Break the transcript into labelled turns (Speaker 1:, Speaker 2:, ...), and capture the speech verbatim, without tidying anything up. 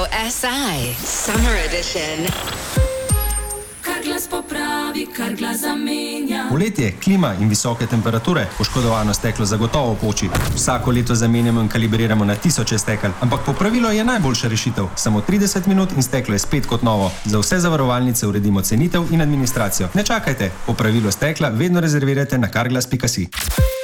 Speaker 1: Radio S I Summer Edition.
Speaker 2: Carglass popravi, Carglass zamenja.
Speaker 3: Poletje, klima in visoke temperature, poškodovano steklo zagotovo poči. Vsako leto zamenjamo in kalibriramo na tisoče stekel, ampak popravilo je najboljša rešitev. Samo trideset minut in steklo je spet kot novo. Za vse zavarovalnice uredimo cenitev in administracijo. Ne čakajte, popravilo stekla vedno rezervirajte na carglass pika si.